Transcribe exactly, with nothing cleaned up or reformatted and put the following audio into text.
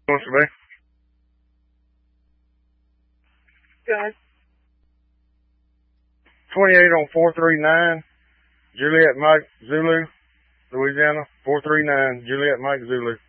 Wants to be? Good. twenty-eight on four three nine, Juliet Mike Zulu, Louisiana. four three nine, Juliet Mike Zulu.